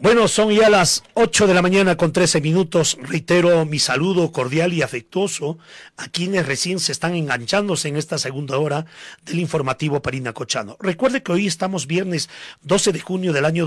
Bueno, son ya las 8 de la mañana con 13 minutos. Reitero mi saludo cordial y afectuoso a quienes recién se están enganchándose en esta segunda hora del informativo Parinacochano. Recuerde que hoy estamos viernes 12 de junio del año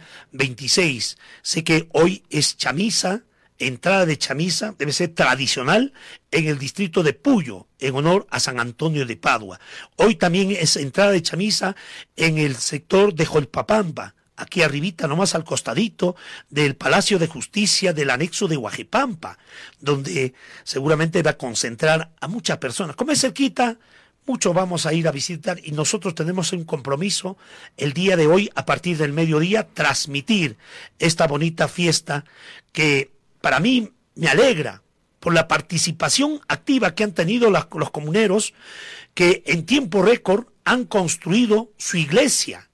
2026. Sé que hoy es chamisa, entrada de chamisa, debe ser tradicional en el distrito de Puyo, en honor a San Antonio de Padua. Hoy también es entrada de chamisa en el sector de Jolpapampa, aquí arribita, nomás al costadito del Palacio de Justicia del anexo de Huajipampa, donde seguramente va a concentrar a muchas personas. Como es cerquita, muchos vamos a ir a visitar y nosotros tenemos un compromiso el día de hoy, a partir del mediodía, transmitir esta bonita fiesta que para mí me alegra por la participación activa que han tenido los comuneros, que en tiempo récord han construido su iglesia,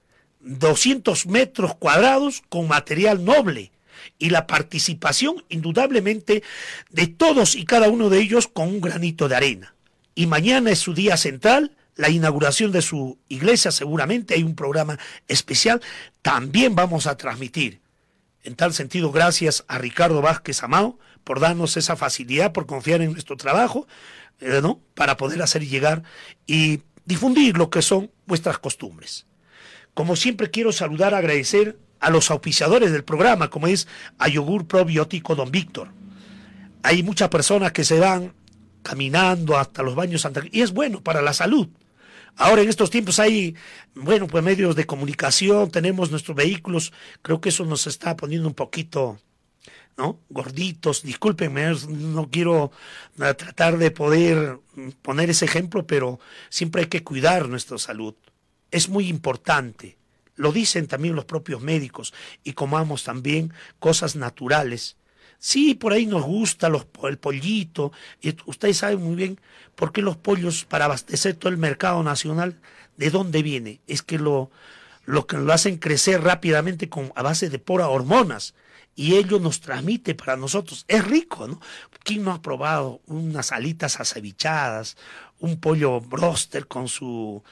200 metros cuadrados con material noble, y la participación indudablemente de todos y cada uno de ellos con un granito de arena. Y mañana es su día central, la inauguración de su iglesia, seguramente hay un programa especial, también vamos a transmitir. En tal sentido, gracias a Ricardo Vázquez Amao por darnos esa facilidad, por confiar en nuestro trabajo, ¿no?, para poder hacer llegar y difundir lo que son vuestras costumbres. Como siempre, quiero saludar, agradecer a los auspiciadores del programa, como es a Yogur Probiótico Don Víctor. Hay muchas personas que se van caminando hasta los baños y es bueno para la salud. Ahora en estos tiempos hay, bueno, pues medios de comunicación, tenemos nuestros vehículos, creo que eso nos está poniendo un poquito, ¿no?, gorditos. Discúlpenme, no quiero tratar de poder poner ese ejemplo, pero siempre hay que cuidar nuestra salud. Es muy importante, lo dicen también los propios médicos, y comamos también cosas naturales. Sí, por ahí nos gusta el pollito, y ustedes saben muy bien por qué los pollos, para abastecer todo el mercado nacional, ¿de dónde viene? Es que lo que lo hacen crecer rápidamente a base de puras hormonas, y ello nos transmite para nosotros. Es rico, ¿no? ¿Quién no ha probado unas alitas acevichadas, un pollo bróster con su...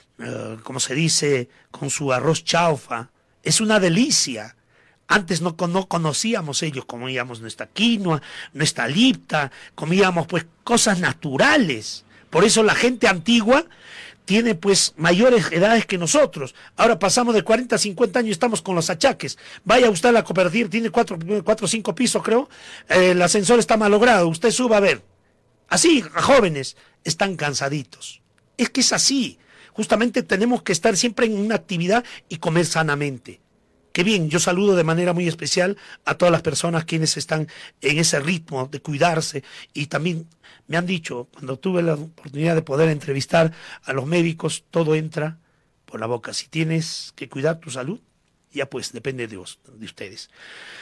como se dice, con su arroz chaufa? Es una delicia. Antes no conocíamos ellos, comíamos nuestra quinoa, nuestra lipta, comíamos pues cosas naturales. Por eso la gente antigua tiene pues mayores edades que nosotros. Ahora pasamos de 40 a 50 años y estamos con los achaques. Vaya usted a la cooperativa, tiene 4 o 5 pisos creo, el ascensor está malogrado, usted suba a ver. Así, a jóvenes, están cansaditos. Es que es así. Justamente tenemos que estar siempre en una actividad y comer sanamente. Qué bien, yo saludo de manera muy especial a todas las personas quienes están en ese ritmo de cuidarse, y también me han dicho, cuando tuve la oportunidad de poder entrevistar a los médicos, todo entra por la boca. Si tienes que cuidar tu salud, ya pues depende de ustedes.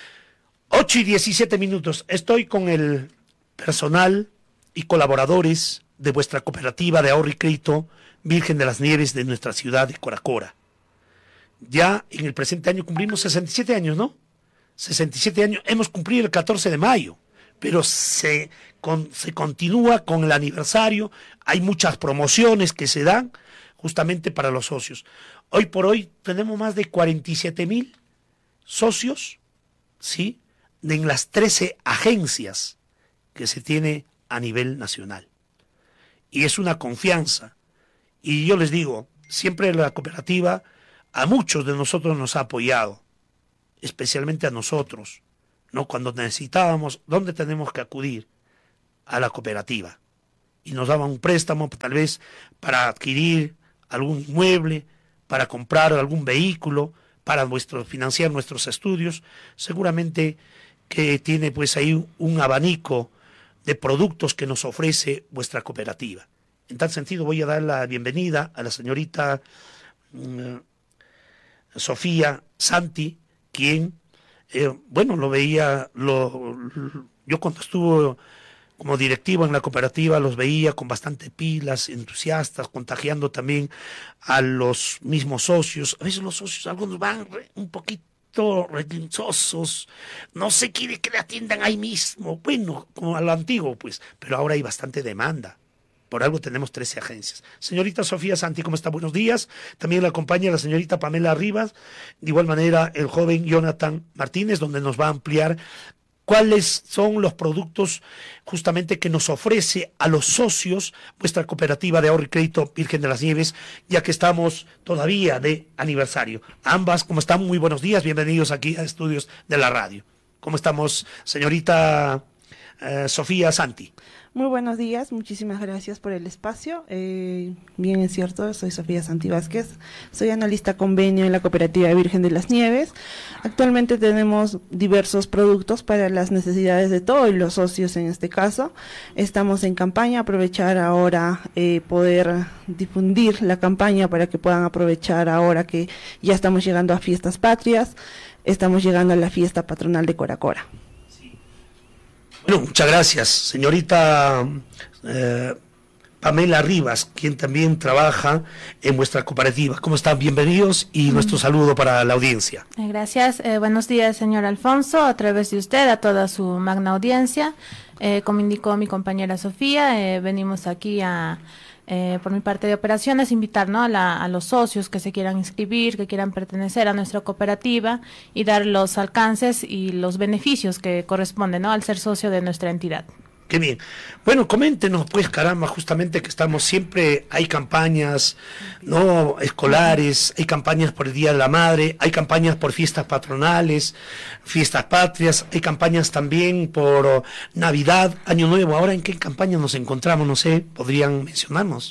8:17 minutos, estoy con el personal y colaboradores de vuestra cooperativa de ahorro y crédito Virgen de las Nieves de nuestra ciudad de Coracora. Ya en el presente año cumplimos 67 años, ¿no? 67 años, hemos cumplido el 14 de mayo, pero se continúa con el aniversario, hay muchas promociones que se dan justamente para los socios. Hoy por hoy tenemos más de 47,000 socios, ¿sí?, en las 13 agencias que se tiene a nivel nacional. Y es una confianza. Y yo les digo, siempre la cooperativa a muchos de nosotros nos ha apoyado, especialmente a nosotros, ¿no? Cuando necesitábamos, ¿dónde tenemos que acudir? A la cooperativa. Y nos daban un préstamo, tal vez para adquirir algún inmueble, para comprar algún vehículo, para financiar nuestros estudios. Seguramente que tiene pues ahí un abanico de productos que nos ofrece vuestra cooperativa. En tal sentido voy a dar la bienvenida a la señorita Sofía Santi, quien, bueno, lo veía, yo cuando estuvo como directivo en la cooperativa los veía con bastante pilas, entusiastas, contagiando también a los mismos socios. A veces los socios, algunos van un poquito relinchosos, no se quiere que le atiendan ahí mismo, bueno, como a lo antiguo pues, pero ahora hay bastante demanda. Por algo tenemos 13 agencias. Señorita Sofía Santi, ¿cómo está? Buenos días. También la acompaña la señorita Pamela Rivas. De igual manera, el joven Jonathan Martínez, donde nos va a ampliar cuáles son los productos justamente que nos ofrece a los socios vuestra cooperativa de ahorro y crédito Virgen de las Nieves, ya que estamos todavía de aniversario. Ambas, ¿cómo están? Muy buenos días, bienvenidos aquí a Estudios de la Radio. ¿Cómo estamos, señorita Sofía Santi? Muy buenos días, muchísimas gracias por el espacio. Bien es cierto, soy Sofía Santi Vázquez, soy analista convenio en la cooperativa Virgen de las Nieves. Actualmente tenemos diversos productos para las necesidades de todos los socios en este caso. Estamos en campaña, aprovechar ahora poder difundir la campaña para que puedan aprovechar ahora que ya estamos llegando a fiestas patrias, estamos llegando a la fiesta patronal de Coracora. Bueno, muchas gracias, señorita Pamela Rivas, quien también trabaja en vuestra cooperativa. ¿Cómo están? Bienvenidos y nuestro saludo para la audiencia. Gracias. Buenos días, señor Alfonso, a través de usted, a toda su magna audiencia. Como indicó mi compañera Sofía, venimos aquí por mi parte de operaciones, invitar, ¿no?, a los socios que se quieran inscribir, que quieran pertenecer a nuestra cooperativa y dar los alcances y los beneficios que corresponden, ¿no?, al ser socio de nuestra entidad. Qué bien. Bueno, coméntenos, pues, caramba, justamente que estamos siempre, hay campañas, ¿no?, escolares, hay campañas por el Día de la Madre, hay campañas por fiestas patronales, fiestas patrias, hay campañas también por Navidad, Año Nuevo. Ahora, ¿en qué campaña nos encontramos? No sé, ¿podrían mencionarnos?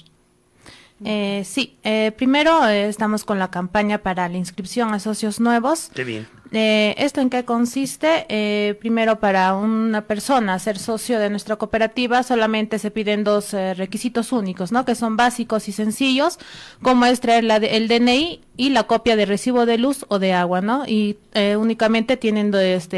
Sí, primero estamos con la campaña para la inscripción a socios nuevos. Qué bien. ¿Esto en qué consiste? Primero, para una persona ser socio de nuestra cooperativa solamente se piden dos requisitos únicos, ¿no?, que son básicos y sencillos, como es traer el DNI y la copia de recibo de luz o de agua, ¿no? Y únicamente tienen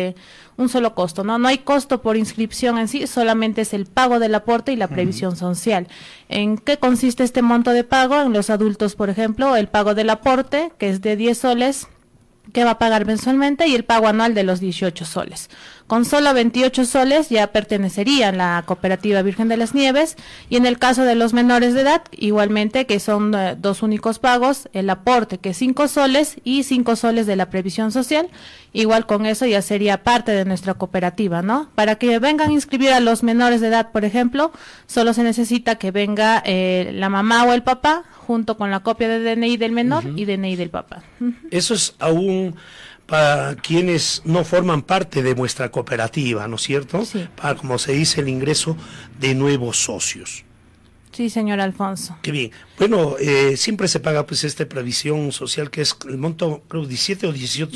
un solo costo, ¿no? No hay costo por inscripción en sí, solamente es el pago del aporte y la previsión social. ¿En qué consiste este monto de pago? En los adultos, por ejemplo, el pago del aporte, que es de 10 soles, que va a pagar mensualmente, y el pago anual de los 18 soles. Con solo 28 soles ya pertenecería a la cooperativa Virgen de las Nieves, y en el caso de los menores de edad, igualmente, que son dos únicos pagos, el aporte, que es 5 soles, y 5 soles de la previsión social, igual con eso ya sería parte de nuestra cooperativa, ¿no? Para que vengan a inscribir a los menores de edad, por ejemplo, solo se necesita que venga la mamá o el papá, junto con la copia de DNI del menor y DNI del papá. Eso es aún para quienes no forman parte de vuestra cooperativa, ¿no es cierto? Sí. Para, como se dice, el ingreso de nuevos socios. Sí, señor Alfonso. Qué bien. Bueno, siempre se paga pues esta previsión social, que es el monto, creo, 17 o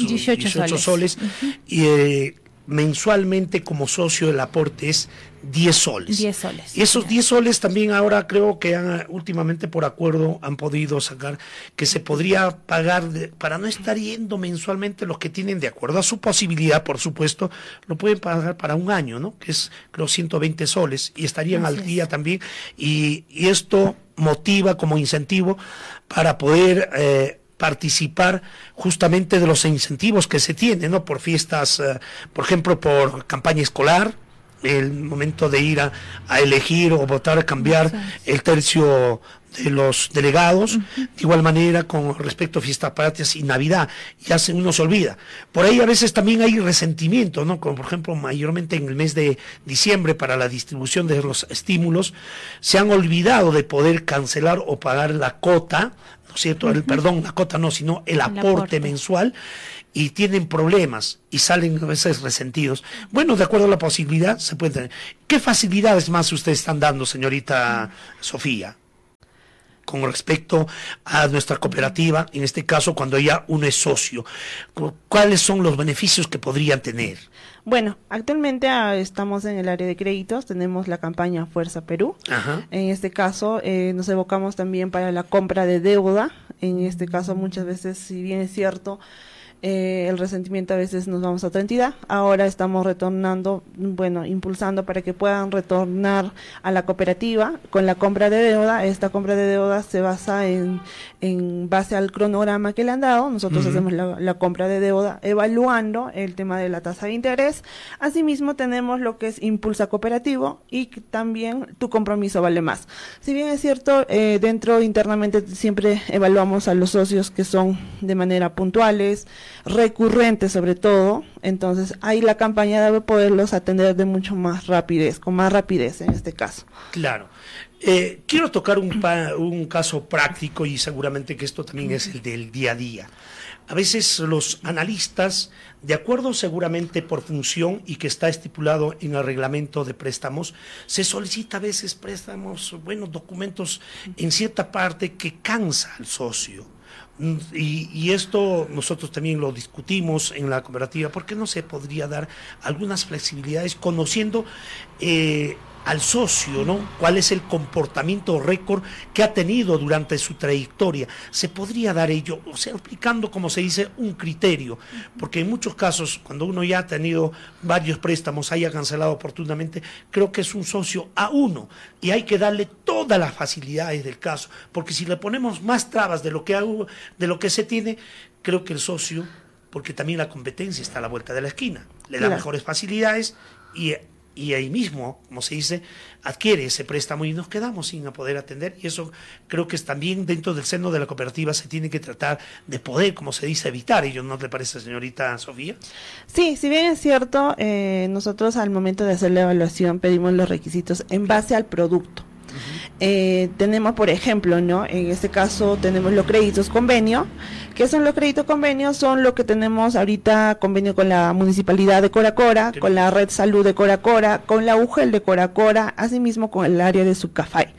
18 soles. Y mensualmente como socio el aporte es 10 soles. 10 soles. Y esos 10 soles también ahora creo que últimamente por acuerdo han podido sacar que se podría pagar para no estar yendo mensualmente. Los que tienen, de acuerdo a su posibilidad, por supuesto, lo pueden pagar para un año, ¿no? Que es, creo, 120 soles y estarían al día también. Y esto motiva como incentivo para poder participar justamente de los incentivos que se tienen, ¿no? Por fiestas, por ejemplo, por campaña escolar, el momento de ir a elegir o votar, cambiar el tercio de los delegados, de igual manera con respecto a fiestas patrias y Navidad, ya uno se olvida. Por ahí a veces también hay resentimiento, ¿no? Como por ejemplo, mayormente en el mes de diciembre, para la distribución de los estímulos, se han olvidado de poder cancelar o pagar la cota, ¿no es cierto? Perdón, la cota no, sino el aporte mensual, y tienen problemas y salen a veces resentidos. Bueno, de acuerdo a la posibilidad, se puede tener. ¿Qué facilidades más ustedes están dando, señorita Sofía, con respecto a nuestra cooperativa, en este caso cuando ya uno es socio? ¿Cuáles son los beneficios que podrían tener? Bueno, actualmente estamos en el área de créditos, tenemos la campaña Fuerza Perú. Ajá. En este caso nos evocamos también para la compra de deuda. En este caso muchas veces, si bien es cierto, el resentimiento a veces nos vamos a otra entidad. Ahora estamos retornando, bueno, impulsando para que puedan retornar a la cooperativa con la compra de deuda. Esta compra de deuda se basa en base al cronograma que le han dado. Nosotros hacemos la compra de deuda evaluando el tema de la tasa de interés. Asimismo tenemos lo que es Impulsa Cooperativo y también Tu Compromiso Vale Más. Si bien es cierto, dentro internamente siempre evaluamos a los socios que son de manera puntuales, recurrentes sobre todo, entonces ahí la campaña debe poderlos atender de mucho más rapidez, con más rapidez en este caso. Claro. Quiero tocar un caso práctico y seguramente que esto también es el del día a día. A veces los analistas, de acuerdo seguramente por función y que está estipulado en el reglamento de préstamos, se solicita a veces préstamos, documentos en cierta parte que cansa al socio. Y esto nosotros también lo discutimos en la cooperativa, porque no se podría dar algunas flexibilidades conociendo al socio, ¿no? ¿Cuál es el comportamiento récord que ha tenido durante su trayectoria? Se podría dar ello, o sea, aplicando, como se dice, un criterio, porque en muchos casos, cuando uno ya ha tenido varios préstamos, haya cancelado oportunamente, creo que es un socio a uno, y hay que darle todas las facilidades del caso, porque si le ponemos más trabas de lo que se tiene, creo que el socio, porque también la competencia está a la vuelta de la esquina, le da mejores facilidades y ahí mismo, como se dice, adquiere ese préstamo y nos quedamos sin poder atender, y eso creo que es también dentro del seno de la cooperativa se tiene que tratar de poder, como se dice, evitar ello, ¿no le parece, señorita Sofía? Sí, si bien es cierto, nosotros al momento de hacer la evaluación pedimos los requisitos en base al producto. Tenemos, por ejemplo, ¿no? En este caso tenemos los créditos convenio. ¿Qué son los créditos convenios? Son lo que tenemos ahorita convenio con la Municipalidad de Coracora, con la Red Salud de Coracora, con la UGEL de Coracora, asimismo con el área de Subcafay.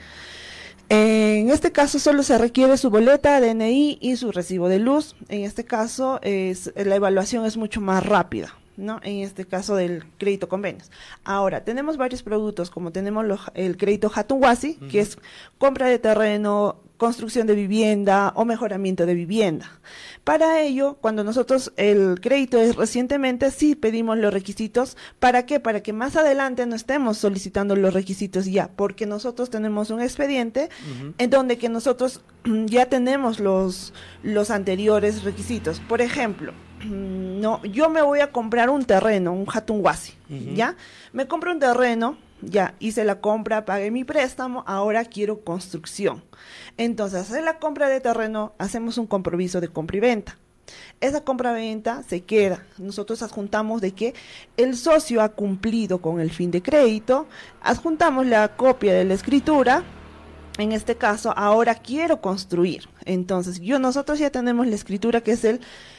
En este caso solo se requiere su boleta, DNI y su recibo de luz. En este caso la evaluación es mucho más rápida, ¿no? En este caso del crédito convenios. Ahora, tenemos varios productos, como tenemos el crédito Hatunwasi, que es compra de terreno, construcción de vivienda o mejoramiento de vivienda. Para ello, cuando nosotros el crédito es recientemente, sí pedimos los requisitos. ¿Para qué? Para que más adelante no estemos solicitando los requisitos ya, porque nosotros tenemos un expediente en donde que nosotros ya tenemos los anteriores requisitos. Por ejemplo, no, yo me voy a comprar un terreno, un Hatunwasi, ¿ya? Me compro un terreno, ya, hice la compra, pagué mi préstamo, ahora quiero construcción. Entonces, hacer la compra de terreno, hacemos un compromiso de compra y venta. Esa compra-venta se queda. Nosotros adjuntamos de que el socio ha cumplido con el fin de crédito, adjuntamos la copia de la escritura. En este caso, ahora quiero construir. Entonces, nosotros ya tenemos la escritura, que es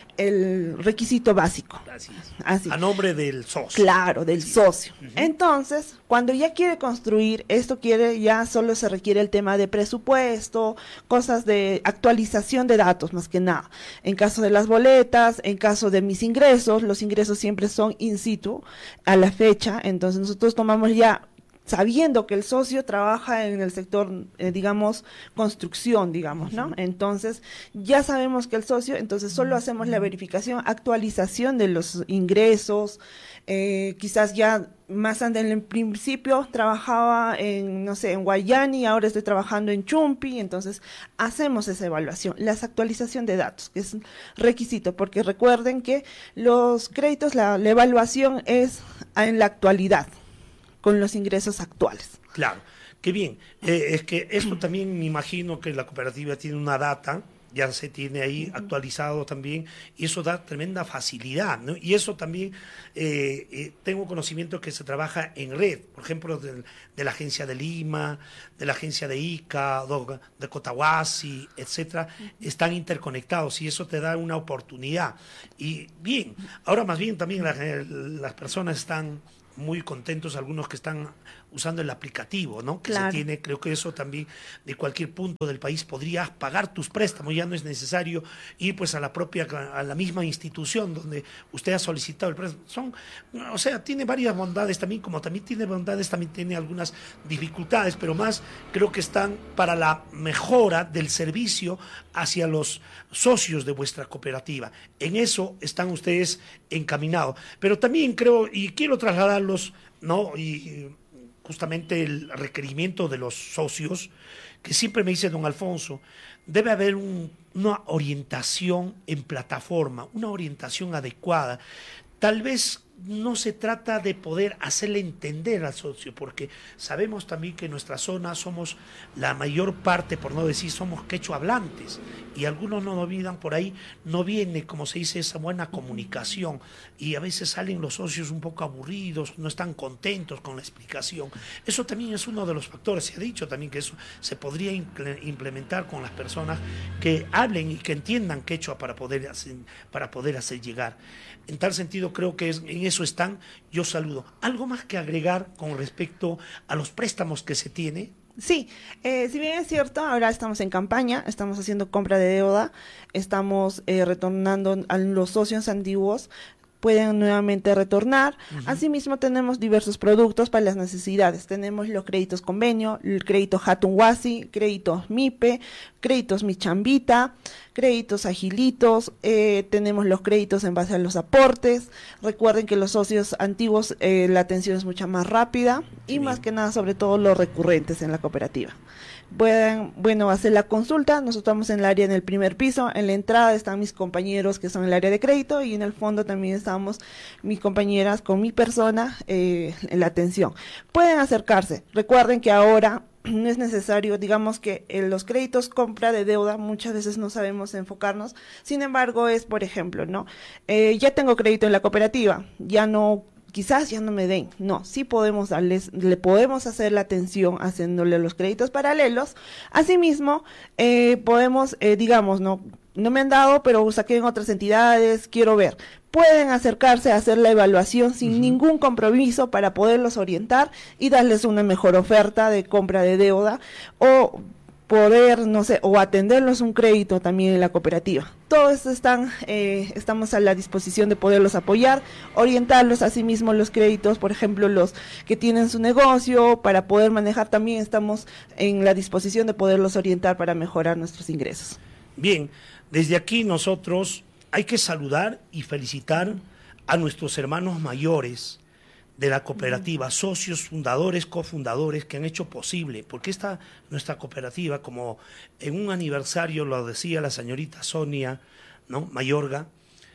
el requisito básico. Así. A nombre del socio. Claro, del socio. Entonces, cuando ya quiere construir, ya solo se requiere el tema de presupuesto, cosas de actualización de datos más que nada. En caso de las boletas, en caso de mis ingresos, los ingresos siempre son in situ a la fecha, entonces nosotros tomamos ya, sabiendo que el socio trabaja en el sector, construcción, ¿no? Entonces, ya sabemos que el socio, entonces solo hacemos la verificación, actualización de los ingresos, quizás ya más antes, en principio trabajaba en Guayani, ahora estoy trabajando en Chumpi, entonces hacemos esa evaluación, la actualización de datos, que es requisito, porque recuerden que los créditos, la evaluación es en la actualidad, con los ingresos actuales. Claro, qué bien. Es que esto también me imagino que la cooperativa tiene una data, ya se tiene ahí actualizado también, y eso da tremenda facilidad, ¿no? Y eso también, tengo conocimiento que se trabaja en red, por ejemplo, de la agencia de Lima, de la agencia de Ica, de Cotahuasi, etcétera, están interconectados y eso te da una oportunidad. Y bien, ahora más bien también las personas están muy contentos algunos que están usando el aplicativo, ¿no? Que Claro. se tiene, creo que eso también de cualquier punto del país podrías pagar tus préstamos, ya no es necesario ir pues a la misma institución donde usted ha solicitado el préstamo. O sea, tiene varias bondades también, como también tiene bondades, también tiene algunas dificultades, pero más creo que están para la mejora del servicio hacia los socios de vuestra cooperativa. En eso están ustedes encaminados. Pero también creo, y quiero trasladarlos, ¿no? Y justamente el requerimiento de los socios, que siempre me dice don Alfonso, debe haber una orientación en plataforma, una orientación adecuada. Tal vez no se trata de poder hacerle entender al socio, porque sabemos también que en nuestra zona somos la mayor parte, por no decir somos quechua hablantes, y algunos no olvidan por ahí, no viene, como se dice, esa buena comunicación, y a veces salen los socios un poco aburridos, no están contentos con la explicación. Eso también es uno de los factores. Se ha dicho también que eso se podría implementar con las personas que hablen y que entiendan quechua para poder hacer llegar. En tal sentido, creo que en eso están. Yo saludo. ¿Algo más que agregar con respecto a los préstamos que se tiene? Sí, si bien es cierto, ahora estamos en campaña, estamos haciendo compra de deuda, estamos retornando a los socios antiguos, pueden nuevamente retornar. Asimismo, tenemos diversos productos para las necesidades. Tenemos los créditos convenio, el crédito Hatunwasi, créditos MIPE, créditos Michambita, créditos Agilitos, tenemos los créditos en base a los aportes. Recuerden que los socios antiguos, la atención es mucho más rápida y más que nada, sobre todo, los recurrentes en la cooperativa. Pueden, hacer la consulta. Nosotros estamos en el área, en el primer piso. En la entrada están mis compañeros que son en el área de crédito, y en el fondo también estamos mis compañeras con mi persona en la atención. Pueden acercarse. Recuerden que ahora no es necesario, digamos que los créditos compra de deuda muchas veces no sabemos enfocarnos. Sin embargo, es, por ejemplo, ¿no? Ya tengo crédito en la cooperativa, quizás ya no me den. No, sí podemos le podemos hacer la atención haciéndole los créditos paralelos. Asimismo, podemos, digamos, no me han dado, pero saqué en otras entidades, quiero ver. Pueden acercarse a hacer la evaluación sin ningún compromiso para poderlos orientar y darles una mejor oferta de compra de deuda, o poder, no sé, o atenderlos un crédito también en la cooperativa. Todos estamos a la disposición de poderlos apoyar, orientarlos. Asimismo, los créditos, por ejemplo, los que tienen su negocio, para poder manejar, también estamos en la disposición de poderlos orientar para mejorar nuestros ingresos. Bien, desde aquí nosotros hay que saludar y felicitar a nuestros hermanos mayores de la cooperativa, socios, fundadores, cofundadores, que han hecho posible, porque nuestra cooperativa, como en un aniversario lo decía la señorita Sonia, ¿no?, Mayorga,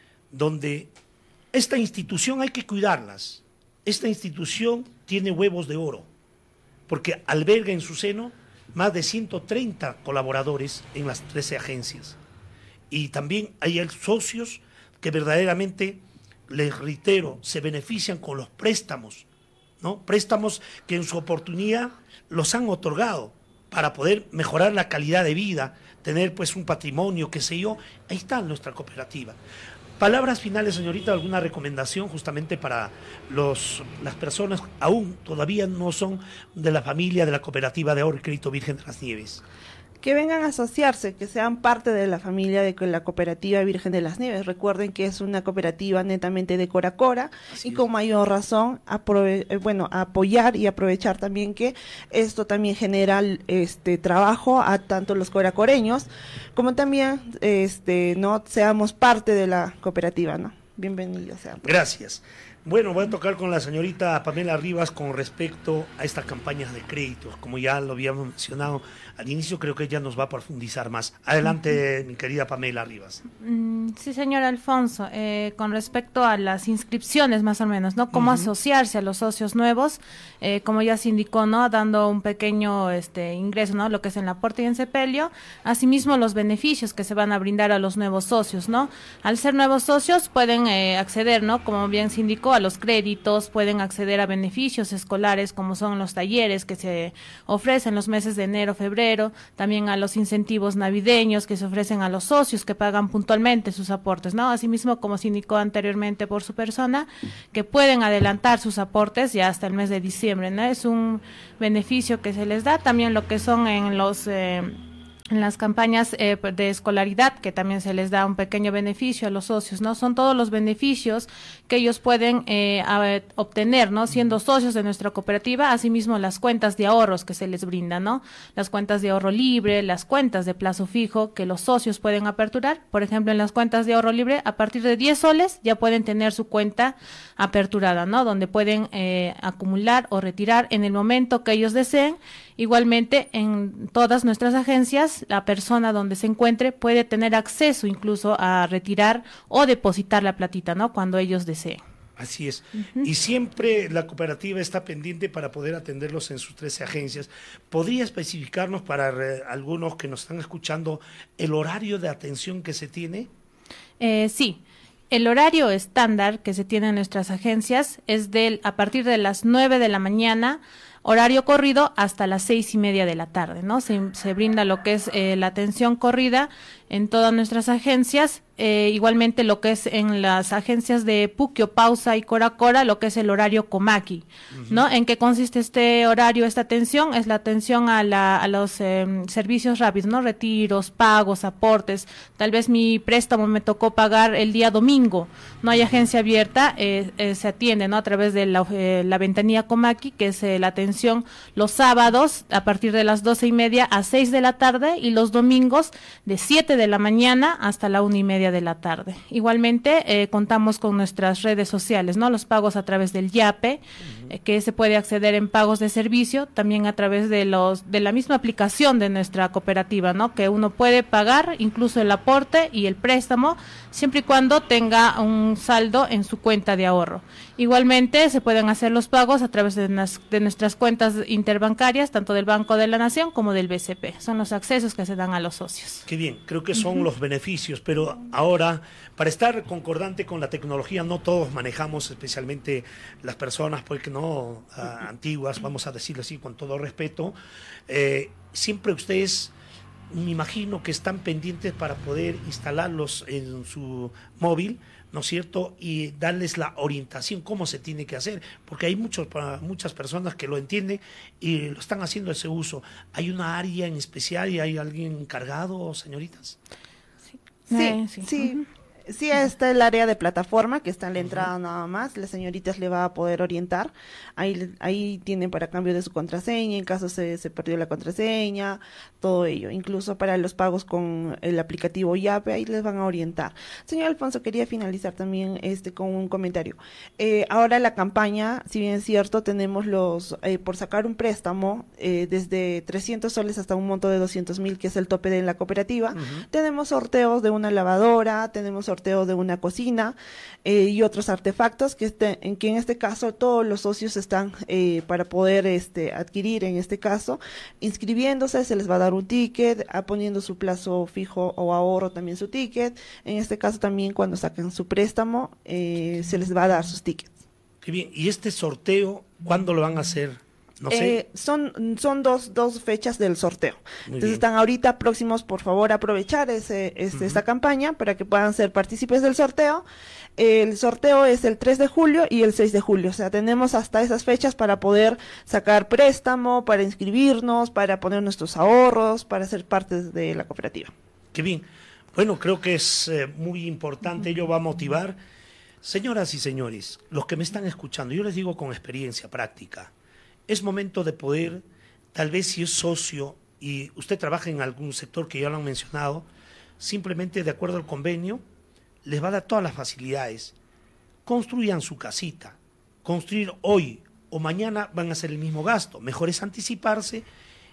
donde esta institución hay que cuidarlas. Esta institución tiene huevos de oro, porque alberga en su seno más de 130 colaboradores en las 13 agencias. Y también hay socios que verdaderamente, les reitero, se benefician con los préstamos, ¿no? Préstamos que en su oportunidad los han otorgado para poder mejorar la calidad de vida, tener pues un patrimonio, qué sé yo. Ahí está nuestra cooperativa. Palabras finales, señorita, alguna recomendación justamente para las personas aún todavía no son de la familia de la cooperativa de ahorro y crédito Virgen de las Nieves. Que vengan a asociarse, que sean parte de la familia de la cooperativa Virgen de las Nieves. Recuerden que es una cooperativa netamente de Cora Cora, y con mayor razón apoyar y aprovechar también que esto también genera trabajo a tanto los coracoreños como también no seamos parte de la cooperativa, ¿no? Bienvenidos sean. Gracias. Bueno, voy a tocar con la señorita Pamela Rivas con respecto a estas campañas de créditos. Como ya lo habíamos mencionado al inicio, creo que ella nos va a profundizar más. Adelante, mi querida Pamela Rivas. Sí, señor Alfonso, con respecto a las inscripciones más o menos, ¿no? Cómo asociarse a los socios nuevos, como ya se indicó, ¿no? Dando un pequeño ingreso, ¿no? Lo que es en el aporte y en sepelio. Asimismo, los beneficios que se van a brindar a los nuevos socios, ¿no? Al ser nuevos socios pueden acceder, ¿no? Como bien se indicó, único, a los créditos, pueden acceder a beneficios escolares como son los talleres que se ofrecen los meses de enero, febrero, también a los incentivos navideños que se ofrecen a los socios que pagan puntualmente sus aportes, ¿no? Asimismo, como se indicó anteriormente por su persona, que pueden adelantar sus aportes ya hasta el mes de diciembre, ¿no? Es un beneficio que se les da, también lo que son en las campañas de escolaridad, que también se les da un pequeño beneficio a los socios, ¿no? Son todos los beneficios que ellos pueden obtener, ¿no? Siendo socios de nuestra cooperativa, asimismo las cuentas de ahorros que se les brindan, ¿no? Las cuentas de ahorro libre, las cuentas de plazo fijo que los socios pueden aperturar. Por ejemplo, en las cuentas de ahorro libre, a partir de 10 soles ya pueden tener su cuenta aperturada, ¿no? Donde pueden acumular o retirar en el momento que ellos deseen. Igualmente, en todas nuestras agencias, la persona donde se encuentre puede tener acceso incluso a retirar o depositar la platita, ¿no? Cuando ellos deseen. Así es. Y siempre la cooperativa está pendiente para poder atenderlos en sus 13 agencias. ¿Podría especificarnos para algunos que nos están escuchando el horario de atención que se tiene? Sí. El horario estándar que se tiene en nuestras agencias es a partir de las 9 de la mañana, horario corrido, hasta las 6:30 de la tarde, ¿no? Se brinda lo que es la atención corrida en todas nuestras agencias, igualmente lo que es en las agencias de Puquio, Pausa y Cora Cora, lo que es el horario Comaqui, ¿no? ¿En qué consiste este horario, esta atención? Es la atención a los servicios rápidos, ¿no? Retiros, pagos, aportes. Tal vez mi préstamo me tocó pagar el día domingo, no hay agencia abierta, se atiende, ¿no? A través de la ventanilla Comaqui, que es la atención los sábados a partir de las 12:30 a 6 de la tarde y los domingos de 7 de la mañana hasta la 1:30 de la tarde. Igualmente contamos con nuestras redes sociales, ¿no? Los pagos a través del YAPE, que se puede acceder en pagos de servicio, también a través de la misma aplicación de nuestra cooperativa, ¿no? Que uno puede pagar incluso el aporte y el préstamo, siempre y cuando tenga un saldo en su cuenta de ahorro. Igualmente se pueden hacer los pagos a través de nuestras cuentas interbancarias, tanto del Banco de la Nación como del BCP. Son los accesos que se dan a los socios. Qué bien, creo que son los beneficios, pero ahora, para estar concordante con la tecnología, no todos manejamos, especialmente las personas, pues que no antiguas, vamos a decirlo así con todo respeto, siempre ustedes, me imagino que están pendientes para poder instalarlos en su móvil, ¿no es cierto? Y darles la orientación, cómo se tiene que hacer, porque hay muchas personas que lo entienden y lo están haciendo ese uso. ¿Hay una área en especial y hay alguien encargado, señoritas? Sí. Sí, está el área de plataforma que está en la entrada nada más. Las señoritas le va a poder orientar. Ahí tienen para cambio de su contraseña, en caso se perdió la contraseña, todo ello. Incluso para los pagos con el aplicativo YAPE, ahí les van a orientar. Señor Alfonso, quería finalizar también con un comentario. Ahora la campaña, si bien es cierto, tenemos por sacar un préstamo desde 300 soles hasta un monto de 200,000, que es el tope de la cooperativa. Tenemos sorteos de una lavadora, tenemos sorteos de una cocina y otros artefactos que en este caso todos los socios están para poder adquirir, en este caso, inscribiéndose. Se les va a dar un ticket, poniendo su plazo fijo o ahorro también su ticket. En este caso también cuando saquen su préstamo se les va a dar sus tickets. Qué bien. ¿Y este sorteo cuándo lo van a hacer? No sé. Son dos fechas del sorteo. Entonces están ahorita próximos. Por favor, aprovechar esta campaña para que puedan ser partícipes del sorteo. El sorteo es el 3 de julio y el 6 de julio. O sea, tenemos hasta esas fechas para poder sacar préstamo, para inscribirnos, para poner nuestros ahorros, para ser parte de la cooperativa. Qué bien. Bueno, creo que es muy importante. Ello va a motivar. Señoras y señores, los que me están escuchando, yo les digo con experiencia práctica, es momento de poder, tal vez si es socio y usted trabaja en algún sector que ya lo han mencionado, simplemente de acuerdo al convenio, les va a dar todas las facilidades. Construyan su casita. Construir hoy o mañana van a hacer el mismo gasto. Mejor es anticiparse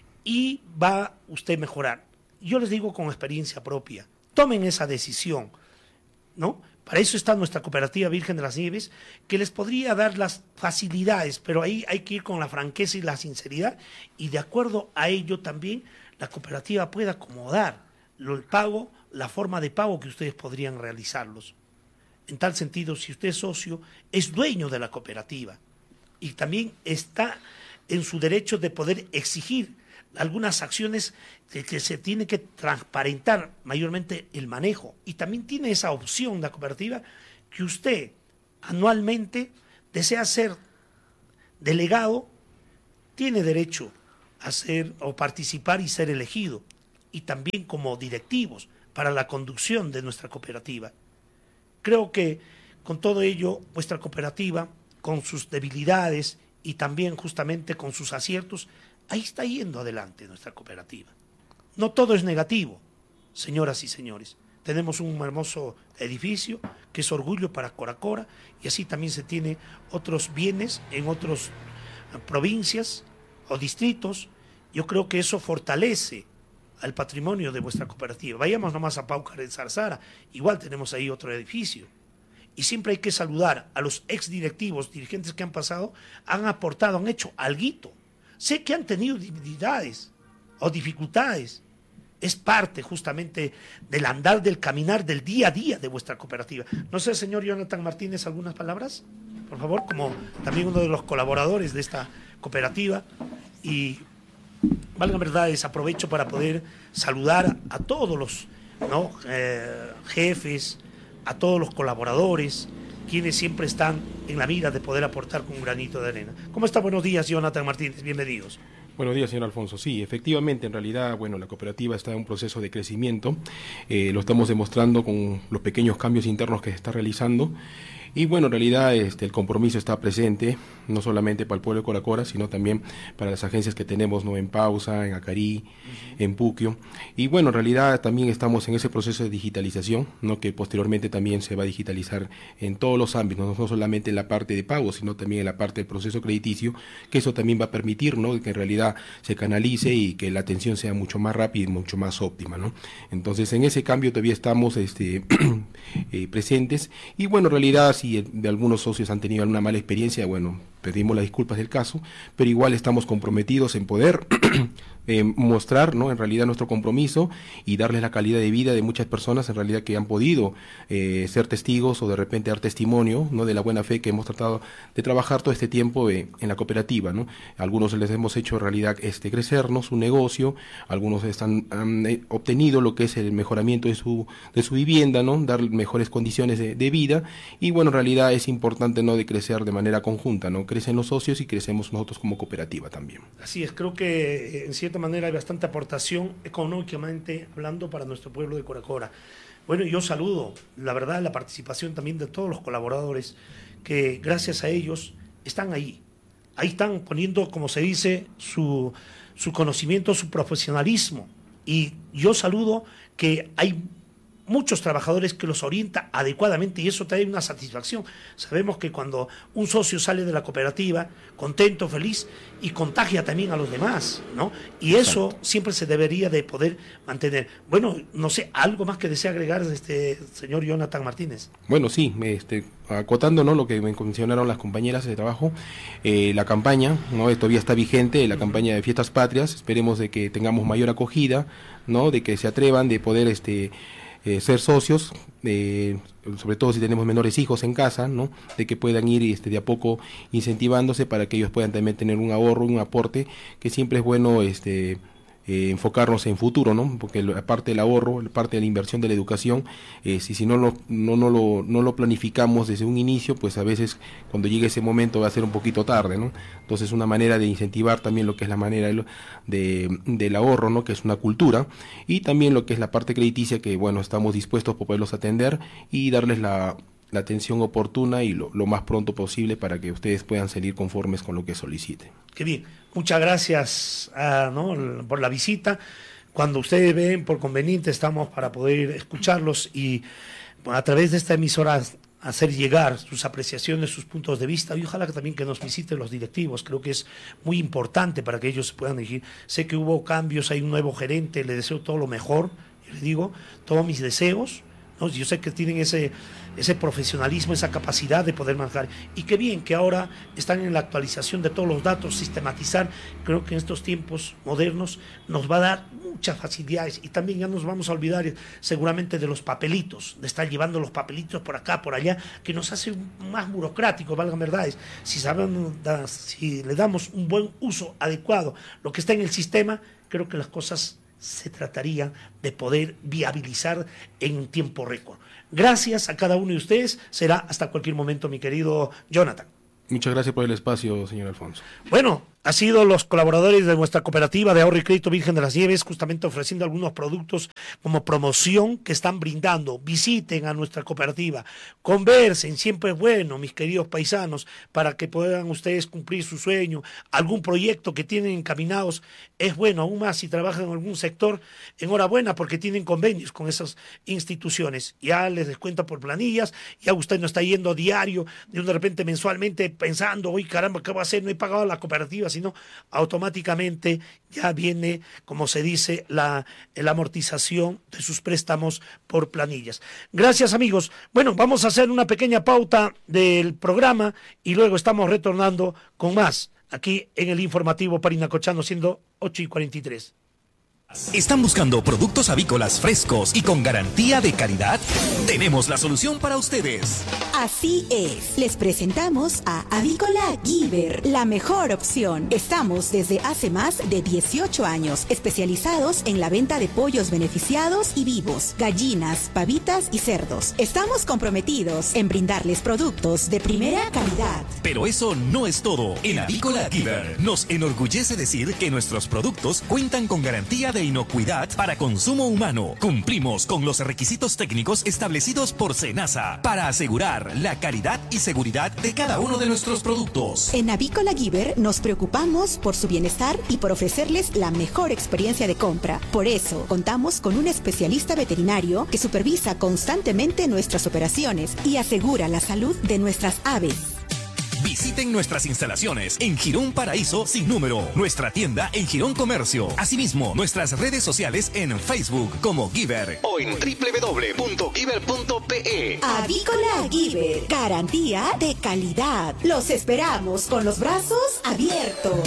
y va usted a mejorar. Yo les digo con experiencia propia, tomen esa decisión, ¿no? Para eso está nuestra cooperativa Virgen de las Nieves, que les podría dar las facilidades, pero ahí hay que ir con la franqueza y la sinceridad, y de acuerdo a ello también la cooperativa puede acomodar el pago, la forma de pago que ustedes podrían realizarlos. en tal sentido, si usted es socio, es dueño de la cooperativa y también está en su derecho de poder exigir algunas acciones que se tiene que transparentar, mayormente el manejo. Y también tiene esa opción la cooperativa que usted anualmente desea ser delegado, tiene derecho a ser o participar y ser elegido, y también como directivos para la conducción de nuestra cooperativa. Creo que con todo ello, nuestra cooperativa, con sus debilidades y también justamente con sus aciertos, ahí está yendo adelante nuestra cooperativa. No todo es negativo, señoras y señores. Tenemos un hermoso edificio que es orgullo para Coracora, y así también se tiene otros bienes en otras provincias o distritos. Yo creo que eso fortalece al patrimonio de vuestra cooperativa. Vayamos nomás a Paucar en Zarzara, igual tenemos ahí otro edificio. Y siempre hay que saludar a los exdirectivos, dirigentes que han pasado, han aportado, han hecho alguito. Sé que han tenido debilidades o dificultades. Es parte justamente del andar, del caminar, del día a día de vuestra cooperativa. No sé, señor Jonathan Martínez, ¿algunas palabras? Por favor, como también uno de los colaboradores de esta cooperativa. Y valga verdades, aprovecho para poder saludar a todos los jefes, a todos los colaboradores, quienes siempre están en la mira de poder aportar con un granito de arena. ¿Cómo está? Buenos días, Jonathan Martínez, bienvenidos. Buenos días, señor Alfonso. Sí, efectivamente, en realidad, bueno, la cooperativa está en un proceso de crecimiento, lo estamos demostrando con los pequeños cambios internos que se está realizando. Y bueno, en realidad el compromiso está presente, no solamente para el pueblo de Coracora, sino también para las agencias que tenemos, ¿no?, en Pausa, en Acarí, en Puquio. Y bueno, en realidad también estamos en ese proceso de digitalización, ¿no?, que posteriormente también se va a digitalizar en todos los ámbitos, no solamente en la parte de pago, sino también en la parte del proceso crediticio, que eso también va a permitir, ¿no?, que en realidad se canalice y que la atención sea mucho más rápida y mucho más óptima, ¿no? Entonces, en ese cambio todavía estamos presentes. Y bueno, en realidad, si de algunos socios han tenido alguna mala experiencia, bueno, pedimos las disculpas del caso, pero igual estamos comprometidos en poder mostrar, ¿no?, en realidad nuestro compromiso y darles la calidad de vida de muchas personas en realidad que han podido ser testigos o de repente dar testimonio, ¿no?, de la buena fe que hemos tratado de trabajar todo este tiempo en la cooperativa, ¿no? Algunos les hemos hecho en realidad crecernos un negocio, algunos han obtenido lo que es el mejoramiento de su vivienda, ¿no?, dar mejores condiciones de vida. Y bueno, en realidad es importante, ¿no?, de crecer de manera conjunta, ¿no? Crecen los socios y crecemos nosotros como cooperativa también. Así es, creo que en cierta manera hay bastante aportación económicamente hablando para nuestro pueblo de Coracora. Bueno, yo saludo, la verdad, la participación también de todos los colaboradores que gracias a ellos están ahí. Ahí están poniendo, como se dice, su conocimiento, su profesionalismo. Y yo saludo que hay muchos trabajadores que los orienta adecuadamente, y eso trae una satisfacción. Sabemos que cuando un socio sale de la cooperativa contento, feliz, y contagia también a los demás, ¿no? Y eso Exacto. Siempre se debería de poder mantener. Bueno, no sé, ¿algo más que desea agregar señor Jonathan Martínez? Bueno, sí, acotando, ¿no?, lo que me mencionaron las compañeras de trabajo, la campaña, ¿no?, todavía está vigente, la campaña de Fiestas Patrias. Esperemos de que tengamos mayor acogida, ¿no?, de que se atrevan de poder ser socios, sobre todo si tenemos menores hijos en casa, ¿no?, de que puedan ir de a poco incentivándose para que ellos puedan también tener un ahorro, un aporte, que siempre es bueno enfocarnos en futuro, ¿no?, porque aparte del ahorro, parte de la inversión de la educación, si no lo planificamos desde un inicio, pues a veces cuando llegue ese momento va a ser un poquito tarde, ¿no? Entonces una manera de incentivar también lo que es la manera del ahorro, ¿no?, que es una cultura, y también lo que es la parte crediticia, que bueno, estamos dispuestos por poderlos atender y darles la atención oportuna y lo más pronto posible para que ustedes puedan salir conformes con lo que soliciten. Qué bien, muchas gracias por la visita. Cuando ustedes ven por conveniente, estamos para poder escucharlos y a través de esta emisora hacer llegar sus apreciaciones, sus puntos de vista, y ojalá que también que nos visiten los directivos. Creo que es muy importante para que ellos se puedan elegir. Sé que hubo cambios, hay un nuevo gerente, le deseo todo lo mejor, y le digo todos mis deseos, ¿no? Yo sé que tienen ese profesionalismo, esa capacidad de poder manejar. Y qué bien que ahora están en la actualización de todos los datos, sistematizar. Creo que en estos tiempos modernos nos va a dar muchas facilidades, y también ya nos vamos a olvidar seguramente de los papelitos, de estar llevando los papelitos por acá, por allá, que nos hace más burocrático, valgan verdades. Si le damos un buen uso adecuado, lo que está en el sistema, creo que las cosas se trataría de poder viabilizar en un tiempo récord. Gracias a cada uno de ustedes. Será hasta cualquier momento, mi querido Jonathan. Muchas gracias por el espacio, señor Alfonso. Bueno, ha sido los colaboradores de nuestra cooperativa de ahorro y crédito Virgen de las Nieves, justamente ofreciendo algunos productos como promoción que están brindando. Visiten a nuestra cooperativa, conversen, siempre es bueno, mis queridos paisanos, para que puedan ustedes cumplir su sueño, algún proyecto que tienen encaminados. Es bueno, aún más si trabajan en algún sector, enhorabuena, porque tienen convenios con esas instituciones. Ya les descuenta por planillas, ya usted no está yendo diario, de repente mensualmente pensando, uy, caramba, ¿qué voy a hacer? No he pagado a la cooperativa, sino automáticamente ya viene, como se dice, la amortización de sus préstamos por planillas. Gracias, amigos. Bueno, vamos a hacer una pequeña pauta del programa y luego estamos retornando con más aquí en el informativo Parinacochano, siendo 8:43. ¿Están buscando productos avícolas frescos y con garantía de calidad? Tenemos la solución para ustedes. Así es, les presentamos a Avícola Giver, la mejor opción. Estamos desde hace más de 18 años especializados en la venta de pollos beneficiados y vivos, gallinas, pavitas y cerdos. Estamos comprometidos en brindarles productos de primera calidad. Pero eso no es todo. En Avícola Giver nos enorgullece decir que nuestros productos cuentan con garantía de inocuidad para consumo humano. Cumplimos con los requisitos técnicos establecidos por SENASA para asegurar la calidad y seguridad de cada uno de nuestros productos. En Avícola Giver nos preocupamos por su bienestar y por ofrecerles la mejor experiencia de compra. Por eso, contamos con un especialista veterinario que supervisa constantemente nuestras operaciones y asegura la salud de nuestras aves. Visiten nuestras instalaciones en Girón Paraíso sin número, nuestra tienda en Girón Comercio. Asimismo, nuestras redes sociales en Facebook como Giver o en www.giver.pe. Avícola Giver, garantía de calidad. Los esperamos con los brazos abiertos.